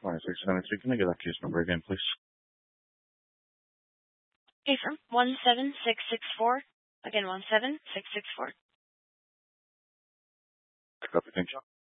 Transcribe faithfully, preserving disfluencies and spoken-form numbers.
twenty-six seventy-three. Can I get that case number again, please? Okay, from one seven six six four. Again, one seven six six four. Copy. Thank you.